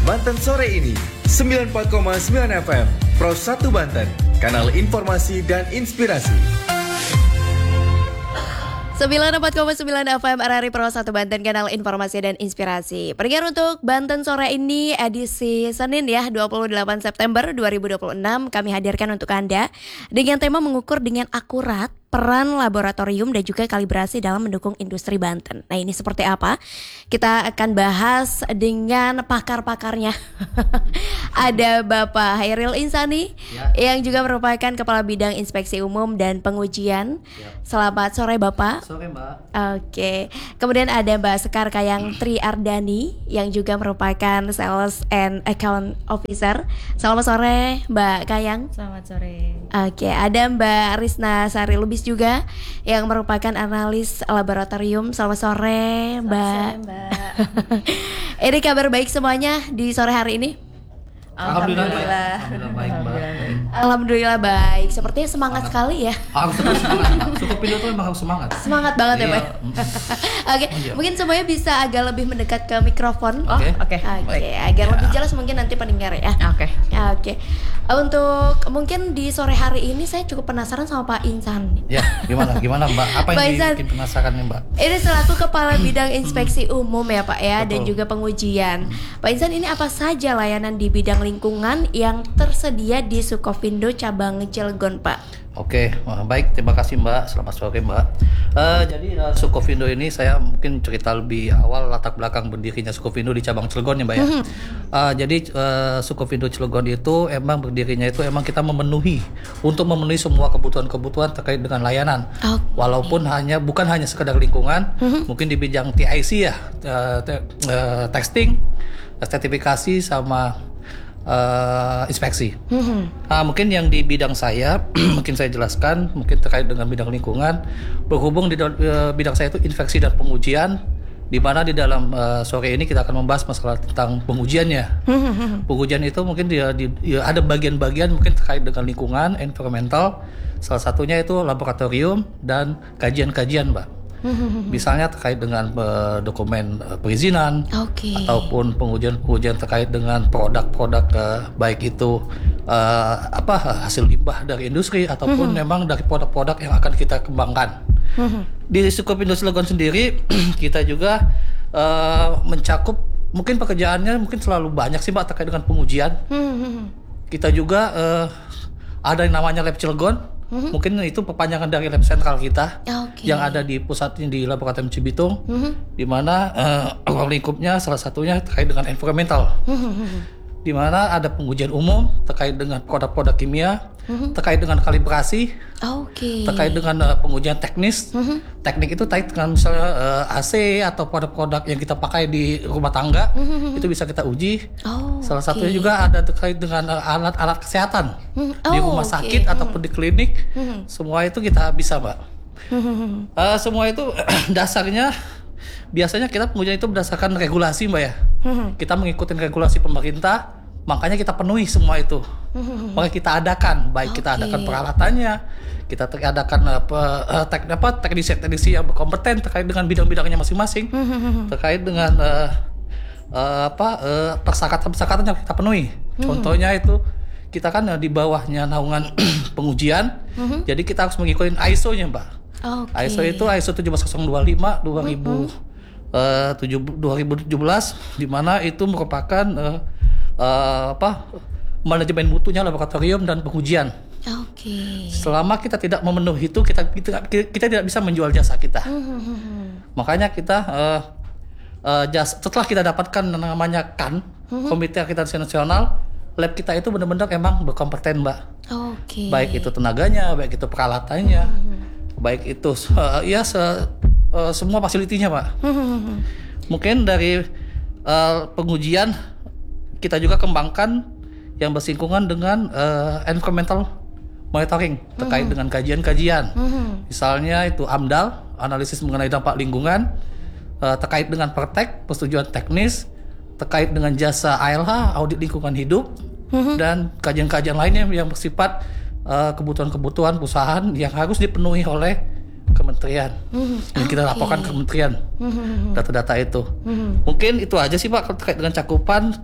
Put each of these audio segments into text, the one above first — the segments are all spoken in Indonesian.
Banten sore ini 94,9 FM Pro 1 Banten, kanal informasi dan inspirasi. 94,9 FM RRI Pro 1 Banten, kanal informasi dan inspirasi. Pendengar, untuk Banten sore ini edisi Senin ya, 28 September 2026 kami hadirkan untuk Anda dengan tema mengukur dengan akurat peran laboratorium dan juga kalibrasi dalam mendukung industri Banten. Nah, ini seperti apa? Kita akan bahas dengan pakar-pakarnya. Ada Bapak Hairil Insani yang juga merupakan Kepala Bidang Inspeksi Umum dan Pengujian. Selamat sore Bapak. Sore Mbak. Oke. Kemudian ada Mbak Sekar Kayang Tri Ardani yang juga merupakan Sales and Account Officer. Selamat sore Mbak Kayang. Selamat sore. Oke, ada Mbak Risna Sari Lubis juga yang merupakan analis laboratorium. Selamat sore Mbak. Selamat sore Mbak. Ini kabar baik semuanya di sore hari ini? Alhamdulillah. Alhamdulillah baik Mbak. Alhamdulillah baik. Sepertinya semangat sekali ya. Aku semangat. Cukup Pindo tuh emang harus semangat. Semangat banget ya Iya. Mbak. Oke, mungkin semuanya bisa agak lebih mendekat ke mikrofon. Oke. Oke. Agar lebih jelas mungkin nanti pendengar ya. Oke. Oke. Untuk mungkin di sore hari ini saya cukup penasaran sama Pak Insan. Ya, gimana Mbak? Apa Pak yang Insan, bikin penasaran nih Mbak? ini selaku Kepala Bidang Inspeksi Umum ya Pak ya, dan Betul. juga pengujian. Pak Insan, ini apa saja layanan di bidang lingkungan yang tersedia di Sukovindo cabang Cilegon Pak? Oke, wah, baik, terima kasih Mbak. Selamat sore Mbak. Jadi Sukovindo ini saya mungkin cerita lebih awal latar belakang berdirinya Sukovindo di cabang Cilegon ya Mbak ya. Jadi Sukovindo Cilegon itu emang berdirinya itu emang kita memenuhi semua kebutuhan-kebutuhan terkait dengan layanan. Oke. Walaupun bukan hanya sekedar lingkungan, mungkin di bidang TIC ya, testing, sertifikasi sama inspeksi. Mungkin yang di bidang saya mungkin saya jelaskan mungkin terkait dengan bidang lingkungan, berhubung di bidang saya itu inspeksi dan pengujian, di mana di dalam sore ini kita akan membahas masalah tentang pengujiannya. Pengujian itu mungkin ada bagian-bagian mungkin terkait dengan lingkungan, environmental, salah satunya itu laboratorium dan kajian-kajian Mbak. Misalnya terkait dengan dokumen perizinan, ataupun pengujian terkait dengan produk-produk baik itu hasil limbah dari industri ataupun memang dari produk-produk yang akan kita kembangkan. Di Sukovindo Cilegon sendiri kita juga mencakup mungkin pekerjaannya mungkin selalu banyak sih Mbak terkait dengan pengujian. Kita juga ada yang namanya Lab Cilegon. Mungkin itu perpanjangan dari lab sentral kita yang ada di pusatnya di Laboratorium Cibitung, di mana ruang lingkupnya salah satunya terkait dengan environmental, di mana ada pengujian umum terkait dengan produk-produk kimia, terkait dengan kalibrasi, terkait dengan pengujian teknis. Teknik itu terkait dengan misalnya AC atau produk-produk yang kita pakai di rumah tangga, itu bisa kita uji. Salah satunya juga ada terkait dengan alat-alat kesehatan di rumah sakit ataupun di klinik. Semua itu kita bisa Mbak. Semua itu dasarnya biasanya kita pengujian itu berdasarkan regulasi Mbak ya. Kita mengikuti regulasi pemerintah, makanya kita penuhi semua itu. Makanya kita adakan, baik kita adakan peralatannya, kita adakan teknisi yang berkompeten terkait dengan bidang-bidangnya masing-masing, terkait dengan persyaratan-persyaratan yang kita penuhi. Contohnya itu kita kan di bawahnya naungan pengujian, jadi kita harus mengikuti ISO-nya Mbak. ISO itu ISO 17025 2017, di mana itu merupakan manajemen mutunya laboratorium dan pengujian. Selama kita tidak memenuhi itu, kita tidak bisa menjual jasa kita. Makanya kita setelah kita dapatkan namanya KAN, Komite Akreditasi Nasional, lab kita itu benar-benar emang berkompeten Mbak. Baik itu tenaganya, baik itu peralatannya, baik itu semua fasilitinya Pak. Mungkin dari pengujian kita juga kembangkan yang bersinggungan dengan environmental monitoring terkait dengan kajian-kajian. Misalnya itu AMDAL, analisis mengenai dampak lingkungan, terkait dengan pertek, persetujuan teknis, terkait dengan jasa ALH, audit lingkungan hidup, dan kajian-kajian lainnya yang bersifat kebutuhan-kebutuhan perusahaan yang harus dipenuhi oleh kementerian. Yang kita laporkan ke kementerian data-data itu. Mungkin itu aja sih Pak terkait dengan cakupan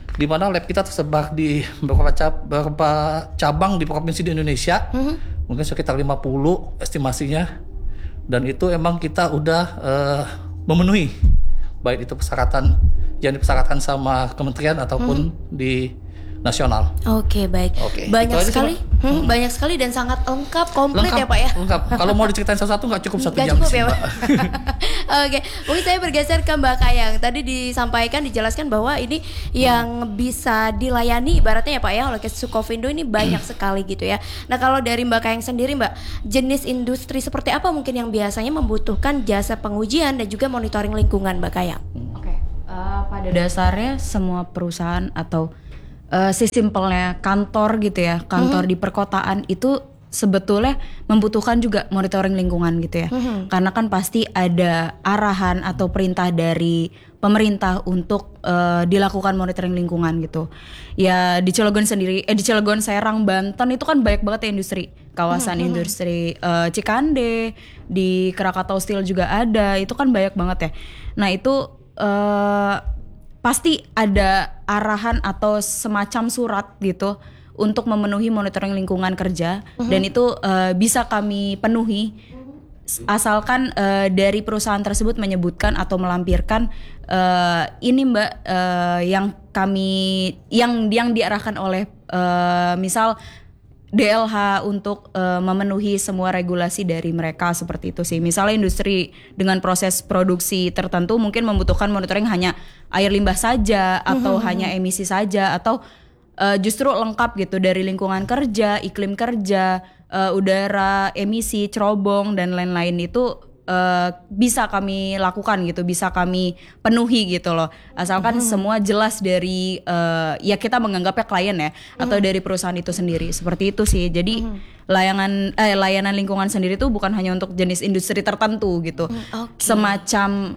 di mana lab kita tersebar di beberapa cabang di provinsi di Indonesia, mungkin sekitar 50 estimasinya, dan itu emang kita udah memenuhi baik itu persyaratan yang dipersyaratkan sama kementerian ataupun di nasional. Oke, baik. Banyak sekali, banyak sekali dan sangat lengkap, komplit ya Pak ya. Lengkap. Kalau mau diceritain satu-satu nggak cukup 1 jam cukup sih, ya, Mbak. Oke, mungkin saya bergeser ke Mbak Kayang. Tadi dijelaskan bahwa ini yang bisa dilayani ibaratnya ya Pak ya oleh Sukovindo ini banyak sekali gitu ya. Nah kalau dari Mbak Kayang sendiri Mbak, jenis industri seperti apa mungkin yang biasanya membutuhkan jasa pengujian dan juga monitoring lingkungan Mbak Kayang? Oke, pada dasarnya semua perusahaan atau sesimpelnya kantor gitu ya, kantor di perkotaan itu sebetulnya membutuhkan juga monitoring lingkungan gitu ya. Karena kan pasti ada arahan atau perintah dari pemerintah untuk dilakukan monitoring lingkungan gitu. Ya di Cilegon sendiri, di Cilegon, Serang, Banten itu kan banyak banget ya industri. Kawasan industri Cikande, di Krakatau Steel juga ada, itu kan banyak banget ya. Nah itu pasti ada arahan atau semacam surat gitu untuk memenuhi monitoring lingkungan kerja, dan itu bisa kami penuhi asalkan dari perusahaan tersebut menyebutkan atau melampirkan ini Mbak yang diarahkan oleh misal DLH untuk memenuhi semua regulasi dari mereka, seperti itu sih. Misalnya industri dengan proses produksi tertentu mungkin membutuhkan monitoring hanya air limbah saja atau hanya emisi saja, atau justru lengkap gitu dari lingkungan kerja, iklim kerja, udara, emisi, cerobong dan lain-lain itu bisa kami lakukan gitu, bisa kami penuhi gitu loh. Asalkan semua jelas dari ya kita menganggapnya klien ya, atau dari perusahaan itu sendiri. Seperti itu sih. Jadi layanan lingkungan sendiri tuh bukan hanya untuk jenis industri tertentu gitu. Semacam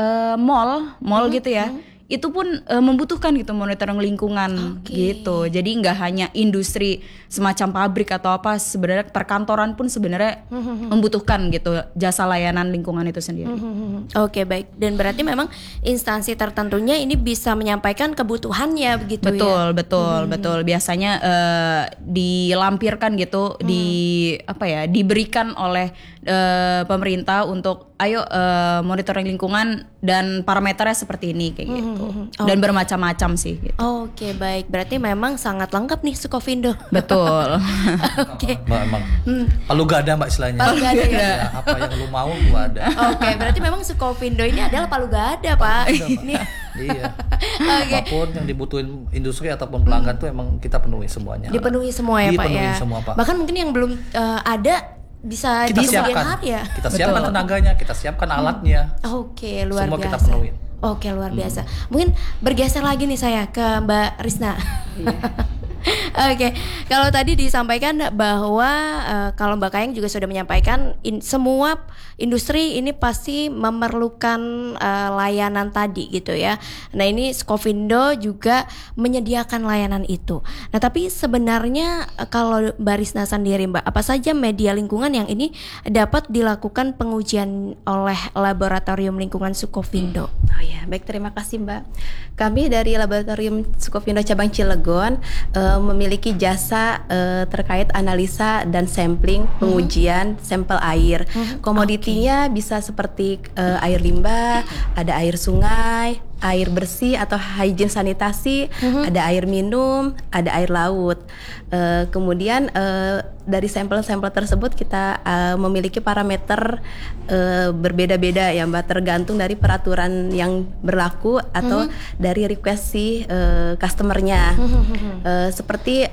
mall gitu ya. Itu pun membutuhkan gitu monitoring lingkungan gitu. Jadi nggak hanya industri semacam pabrik atau apa, sebenarnya perkantoran pun sebenarnya membutuhkan gitu jasa layanan lingkungan itu sendiri. Oke, baik. Dan berarti memang instansi tertentunya ini bisa menyampaikan kebutuhannya begitu ya. Betul. Biasanya dilampirkan gitu, diberikan oleh pemerintah untuk ayo monitoring lingkungan dan parameternya seperti ini kayak gitu. Dan bermacam-macam sih gitu. Oke, baik. Berarti memang sangat lengkap nih Sukovindo. Betul. Oke. Mbak emang palu gada Mbak istilahnya. Palu gada ya. Apa yang lu mau gua ada. Oke, berarti memang Sukovindo ini adalah palu gada, Pak. Ini. Iya. Apapun yang dibutuhin industri ataupun pelanggan tuh emang kita penuhi semuanya. Dipenuhi semua ya, Pak ya. Dipenuhi semua, Pak. Bahkan mungkin yang belum ada bisa kita di kemudian siapkan hari ya. Kita siapkan tenaganya, kita siapkan alatnya. Oke, luar semua biasa. Kita penuhi. Oke, luar biasa. Mungkin bergeser lagi nih saya ke Mbak Risna. Oke, kalau tadi disampaikan bahwa kalau Mbak Kayang juga sudah menyampaikan semua industri ini pasti memerlukan layanan tadi gitu ya. Nah ini Sukovindo juga menyediakan layanan itu. Nah tapi sebenarnya kalau Mbak Risna sendiri Mbak, apa saja media lingkungan yang ini dapat dilakukan pengujian oleh Laboratorium Lingkungan Sukovindo? Oh ya, baik, terima kasih Mbak. Kami dari Laboratorium Sukovindo cabang Cilegon memiliki jasa terkait analisa dan sampling pengujian sampel air. Komoditinya bisa seperti air limbah, ada air sungai, air bersih atau hygiene sanitasi, ada air minum, ada air laut. Kemudian dari sampel-sampel tersebut kita memiliki parameter berbeda-beda ya Mbak, tergantung dari peraturan yang berlaku atau dari request si customernya. Seperti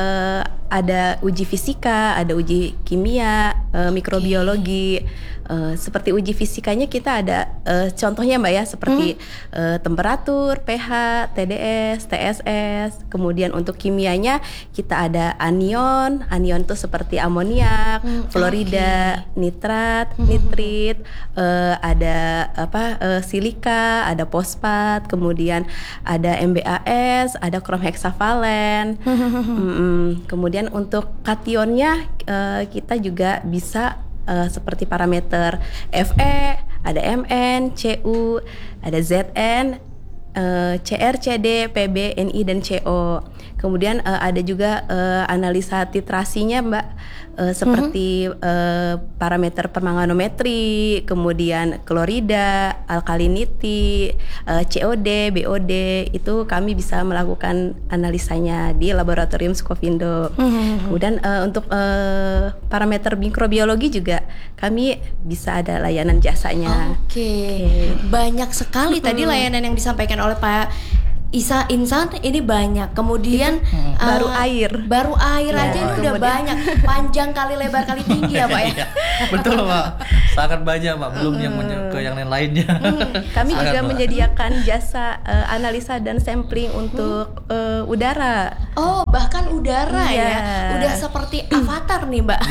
ada uji fisika, ada uji kimia, mikrobiologi. Seperti uji fisikanya kita ada contohnya Mbak ya, seperti temperatur, pH, TDS, TSS. Kemudian untuk kimianya kita ada anion itu seperti amoniak, fluorida, nitrat, nitrit, ada silika, ada fosfat, kemudian ada MBAS, ada krom heksavalen. Kemudian untuk kationnya kita juga bisa seperti parameter Fe, ada Mn, Cu, ada Zn, CR, CD, PB, NI, dan CO. Kemudian ada juga analisa titrasinya, Mbak, seperti parameter permanganometri, kemudian klorida, alkaliniti, COD, BOD, itu kami bisa melakukan analisanya di laboratorium Skovindo. Kemudian untuk parameter mikrobiologi juga kami bisa ada layanan jasanya. Oke. Banyak sekali tadi layanan yang disampaikan oleh Pak Insan ini banyak. Kemudian Baru air. Baru air aja ini udah kemudian- banyak. Panjang kali lebar kali tinggi ya Pak ya. Iya, betul Pak, sangat banyak Pak, belum yang ke yang lain-lainnya. Kami Sangat, juga Pak. menyediakan jasa analisa dan sampling untuk udara. Oh, bahkan udara Iya. ya. Udah seperti avatar nih Mbak.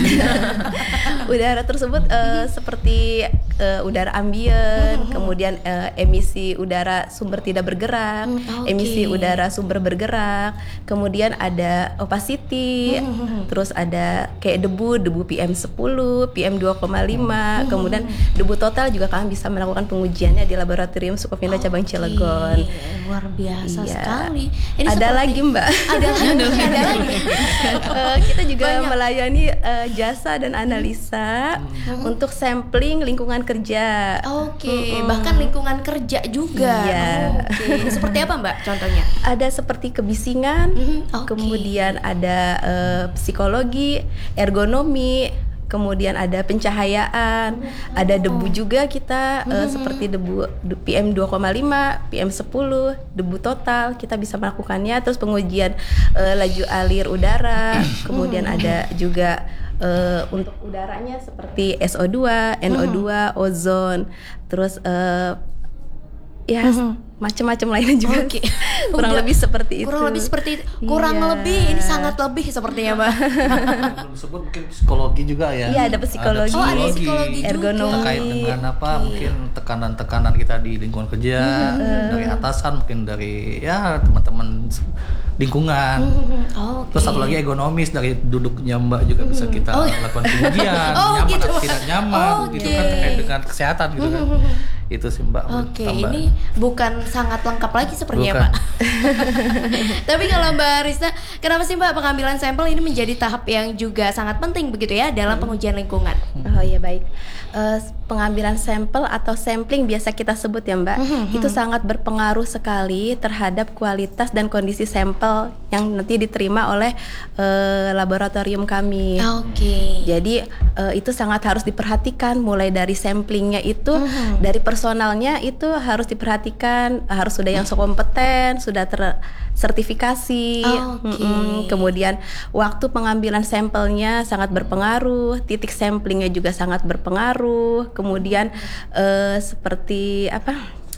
Udara tersebut seperti udara ambien, kemudian emisi udara sumber tidak bergerak, Oke. emisi udara sumber bergerak, kemudian ada opacity, terus ada kayak debu PM10, PM2,5, kemudian debu total juga kami bisa melakukan pengujiannya di laboratorium Sukovindo cabang Cilegon. Luar biasa Iya. sekali. Ada seperti- lagi, Mbak. Ada lagi. Kita juga Banyak. melayani jasa dan analisa untuk sampling lingkungan kerja. Oke, bahkan lingkungan kerja juga. Iya. Oke, seperti apa Mbak contohnya? Ada seperti kebisingan, Oke. kemudian ada psikologi, ergonomi, kemudian ada pencahayaan, ada debu juga kita seperti debu PM2,5, PM10, debu total kita bisa melakukannya. Terus pengujian laju alir udara, kemudian ada juga untuk udaranya seperti SO2, NO2, ozon, terus ya macam-macam lainnya juga. Oke. Kurang Udah- lebih seperti itu. Kurang lebih seperti kurang Iya. lebih ini sangat lebih sepertinya Mbak. Belum disebut mungkin psikologi juga ya. Iya, ada psikologi. Oh, ada psikologi juga. Ergonomi. Terkait dengan apa mungkin tekanan-tekanan kita di lingkungan kerja, dari atasan mungkin dari ya teman-teman lingkungan. Oke. Terus satu lagi ergonomis, dari duduknya Mbak juga bisa kita lakukan pengujian, Oh, nyaman gitu, atau Mbak. tidak nyaman gitu kan, Oke. terkait dengan kesehatan gitu kan. Itu sih Mbak. Oke, tambah. ini bukan sangat lengkap lagi sepertinya Bukan. Pak. Tapi kalau Mbak Rista, kenapa sih Mbak pengambilan sampel ini menjadi tahap yang juga sangat penting begitu ya dalam pengujian lingkungan? Oh iya, baik. Pengambilan sampel atau sampling biasa kita sebut ya, Mbak, itu sangat berpengaruh sekali terhadap kualitas dan kondisi sampel yang nanti diterima oleh laboratorium kami. Oke. Jadi itu sangat harus diperhatikan, mulai dari samplingnya itu, dari personalnya itu harus diperhatikan, harus sudah yang kompeten, sudah tersertifikasi. Oke. Kemudian waktu pengambilan sampelnya sangat berpengaruh, titik samplingnya juga sangat berpengaruh. Kemudian seperti apa?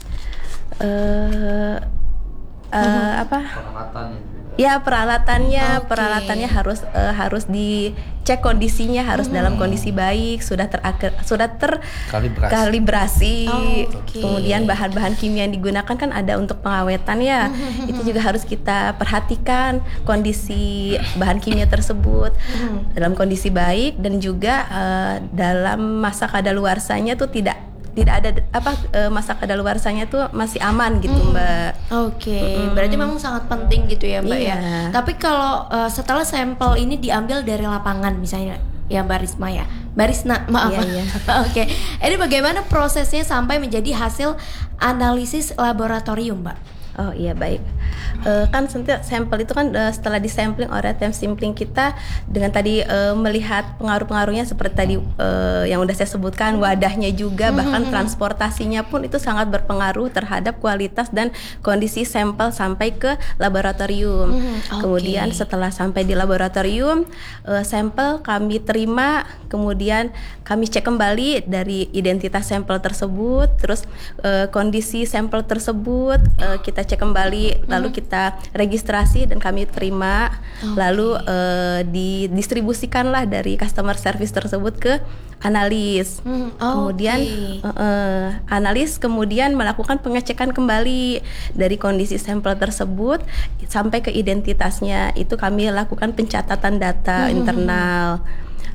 Peralatannya juga. Ya, peralatannya, Oke. peralatannya harus dicek kondisinya, harus dalam kondisi baik, sudah terkalibrasi. Oke. Kemudian bahan-bahan kimia yang digunakan kan ada untuk pengawetan ya. Itu juga harus kita perhatikan kondisi bahan kimia tersebut dalam kondisi baik, dan juga dalam masa kadaluarsanya tuh tidak ada masa kadaluarsanya tuh masih aman gitu, Mbak. Oke, berarti memang sangat penting gitu ya Mbak ya. Iya. Tapi kalau setelah sampel ini diambil dari lapangan misalnya ya Mbak Risma ya, Mbak Risna, maaf. Iya, iya. Oke, ini bagaimana prosesnya sampai menjadi hasil analisis laboratorium Mbak? Oh iya, baik. Kan sampel itu kan setelah disampling oleh tim sampling kita dengan tadi melihat pengaruh-pengaruhnya seperti tadi yang udah saya sebutkan, wadahnya juga, bahkan transportasinya pun itu sangat berpengaruh terhadap kualitas dan kondisi sampel sampai ke laboratorium. Oke. Kemudian setelah sampai di laboratorium, sampel kami terima, kemudian kami cek kembali dari identitas sampel tersebut, terus kondisi sampel tersebut kita cek kembali, lalu kita registrasi dan kami terima, lalu didistribusikanlah dari customer service tersebut ke analis. Kemudian analis kemudian melakukan pengecekan kembali dari kondisi sampel tersebut sampai ke identitasnya. Itu kami lakukan pencatatan data internal.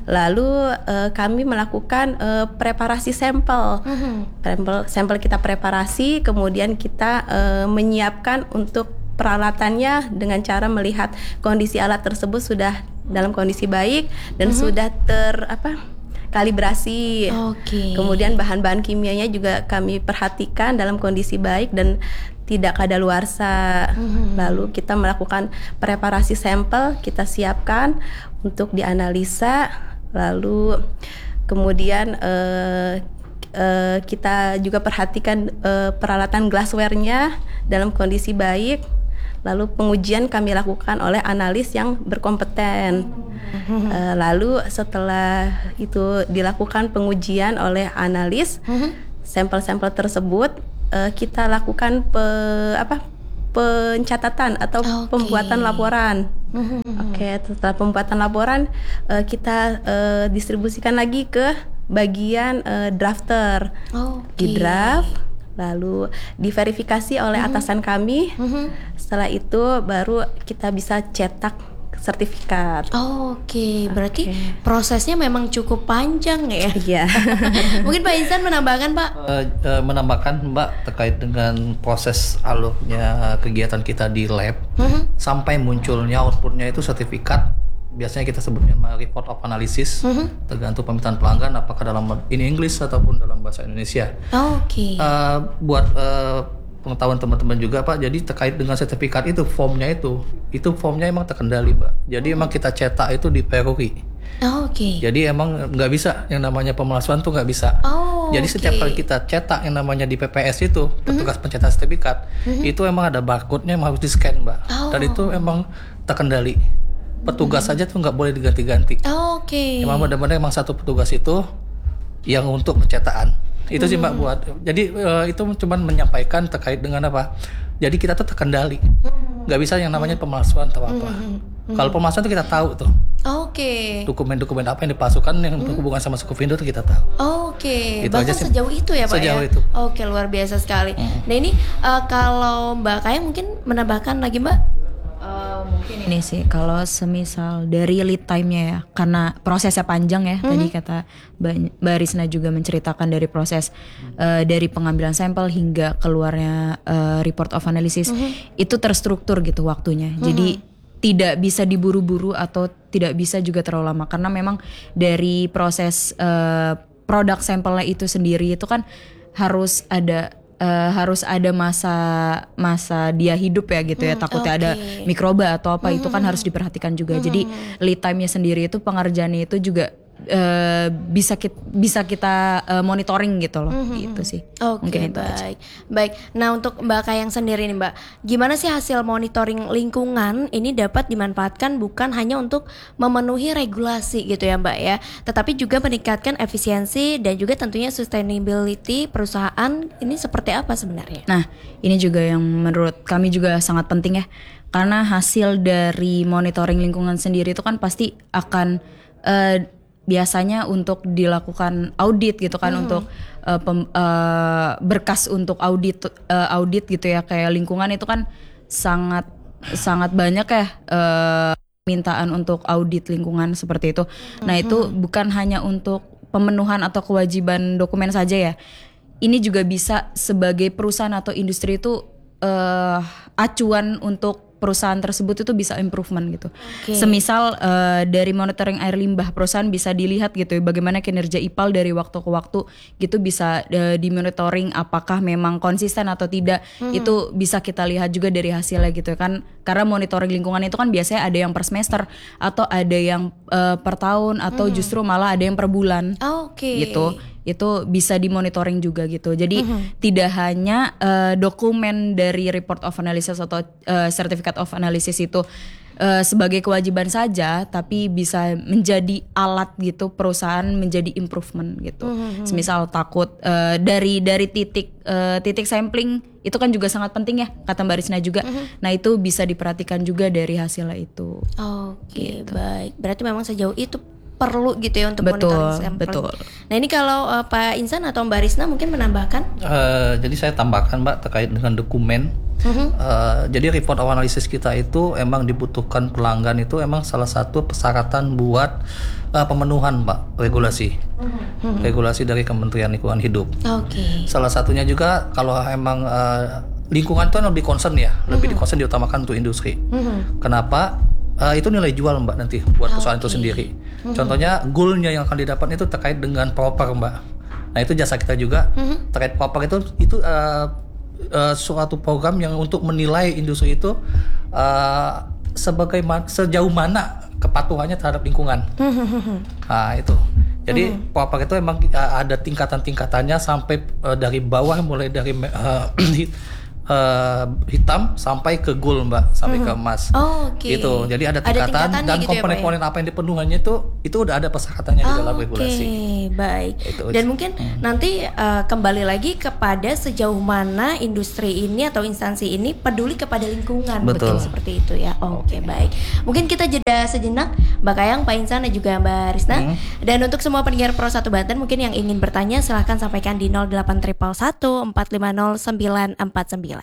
Lalu kami melakukan preparasi sampel. Sampel kita preparasi, kemudian kita menyiapkan untuk peralatannya dengan cara melihat kondisi alat tersebut sudah dalam kondisi baik dan sudah kalibrasi. Kemudian bahan-bahan kimianya juga kami perhatikan dalam kondisi baik dan tidak kadaluarsa. Lalu kita melakukan preparasi sampel, kita siapkan untuk dianalisa. Lalu kemudian kita juga perhatikan peralatan glassware-nya dalam kondisi baik. Lalu pengujian kami lakukan oleh analis yang berkompeten. Lalu setelah itu dilakukan pengujian oleh analis, sampel-sampel tersebut kita lakukan pencatatan atau pembuatan laporan. Setelah pembuatan laporan kita distribusikan lagi ke bagian drafter. Di draft, lalu diverifikasi oleh atasan kami. Setelah itu baru kita bisa cetak sertifikat. Berarti prosesnya memang cukup panjang ya? Iya. Mungkin Pak Ihsan menambahkan, Pak? Menambahkan Mbak terkait dengan proses alurnya kegiatan kita di lab sampai munculnya outputnya itu sertifikat. Biasanya kita sebutnya report of analysis, tergantung permintaan pelanggan apakah dalam in English ataupun dalam bahasa Indonesia. Buat pengetahuan teman-teman juga Pak, jadi terkait dengan sertifikat itu formnya emang terkendali Mbak. Jadi emang kita cetak itu di Peruri. Jadi emang nggak bisa yang namanya pemalsuan tuh nggak bisa. Jadi setiap kali kita cetak yang namanya di PPS itu, petugas pencetak sertifikat, itu emang ada barcode-nya yang harus di scan Mbak. Dan itu emang terkendali. Petugas saja tuh nggak boleh diganti-ganti. Emang benar-benar emang satu petugas itu yang untuk pencetakan. Itu sih Mbak buat. Jadi itu cuma menyampaikan terkait dengan apa. Jadi kita tuh terkendali. Nggak bisa yang namanya pemalsuan atau apa. Kalau pemalsuan tuh kita tahu tuh. Dokumen-dokumen apa yang dipalsukan yang berhubungan sama Sukovindo tuh kita tahu. Bahkan sejauh itu ya Pak sejauh ya? Itu. Luar biasa sekali. Nah ini kalau Mbak Kaya mungkin menambahkan lagi Mbak? Mungkin ini sih kalau semisal dari lead time-nya ya, karena prosesnya panjang ya. Tadi kata Mbak Risna juga menceritakan dari proses dari pengambilan sampel hingga keluarnya report of analysis itu terstruktur gitu waktunya. Jadi tidak bisa diburu-buru atau tidak bisa juga terlalu lama karena memang dari proses produk sampelnya itu sendiri itu kan harus ada masa dia hidup ya gitu ya, takutnya ada mikroba atau apa itu kan harus diperhatikan juga. Jadi lead time-nya sendiri itu pengerjaannya itu juga bisa kita monitoring gitu loh, gitu sih. Mungkin itu aja. Baik. Nah untuk Mbak Kayang sendiri nih Mbak, gimana sih hasil monitoring lingkungan ini dapat dimanfaatkan bukan hanya untuk memenuhi regulasi gitu ya Mbak ya, tetapi juga meningkatkan efisiensi dan juga tentunya sustainability perusahaan ini seperti apa sebenarnya? Nah ini juga yang menurut kami juga sangat penting ya, karena hasil dari monitoring lingkungan sendiri itu kan pasti akan biasanya untuk dilakukan audit gitu kan, untuk berkas untuk audit gitu ya, kayak lingkungan itu kan sangat banyak ya permintaan untuk audit lingkungan seperti itu. Nah itu bukan hanya untuk pemenuhan atau kewajiban dokumen saja ya, ini juga bisa sebagai perusahaan atau industri itu acuan untuk perusahaan tersebut itu bisa improvement gitu. Semisal dari monitoring air limbah perusahaan bisa dilihat gitu ya, bagaimana kinerja IPAL dari waktu ke waktu gitu, bisa dimonitoring apakah memang konsisten atau tidak. Itu bisa kita lihat juga dari hasilnya gitu kan, karena monitoring lingkungan itu kan biasanya ada yang per semester atau ada yang per tahun atau justru malah ada yang per bulan. Gitu. Itu bisa dimonitoring juga gitu. Jadi tidak hanya dokumen dari report of analysis atau certificate of analysis itu sebagai kewajiban saja, tapi bisa menjadi alat gitu perusahaan menjadi improvement gitu. Semisal takut dari titik sampling itu kan juga sangat penting ya, kata Mbak Risna juga. Nah itu bisa diperhatikan juga dari hasilnya itu. Gitu. Baik. Berarti memang sejauh itu perlu gitu ya untuk monitoring sampel. Betul. Nah ini kalau Pak Ihsan atau Mbak Risna mungkin menambahkan? Jadi saya tambahkan Mbak terkait dengan dokumen. Jadi report of analysis kita itu emang dibutuhkan pelanggan, itu emang salah satu persyaratan buat pemenuhan Mbak regulasi. Regulasi dari Kementerian Lingkungan Hidup. Oke. Salah satunya juga kalau emang lingkungan itu lebih concern ya, lebih concern diutamakan untuk industri. Kenapa? Itu nilai jual Mbak nanti buat perusahaan itu sendiri. Contohnya goalnya yang akan didapat itu terkait dengan proper Mbak. Nah itu jasa kita juga terkait proper itu suatu program yang untuk menilai industri itu sejauh mana kepatuhannya terhadap lingkungan. Nah itu. Jadi proper itu emang ada tingkatan-tingkatannya sampai dari bawah, mulai dari hitam sampai ke gold Mbak, sampai ke emas. Gitu. Jadi ada tingkatan dan gitu komponen-komponen apa yang dipenuhannya itu udah ada persyaratannya di dalam regulasi. Baik. Itu. Dan mungkin nanti kembali lagi kepada sejauh mana industri ini atau instansi ini peduli kepada lingkungan. Betul. Seperti itu ya. Oke, baik. Mungkin kita jeda sejenak Mbak Kayang, Pak Insan dan juga Mbak Risna. Dan untuk semua pendengar Pro 1 Banten mungkin yang ingin bertanya silahkan sampaikan di 08111 450 949.